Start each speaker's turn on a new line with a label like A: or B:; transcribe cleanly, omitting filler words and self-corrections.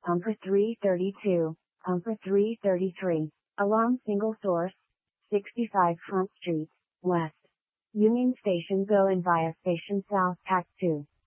A: for 332, for 333. Along single source, 65 Front Street, West. Union Station Go and via Station South Act 2.